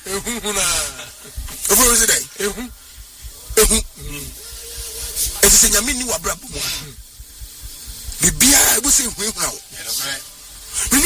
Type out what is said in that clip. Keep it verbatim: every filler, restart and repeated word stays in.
ehu na ofo se dai ehu ehu efise nyame ni wabra bomo bibia ebu se hu ehu na wo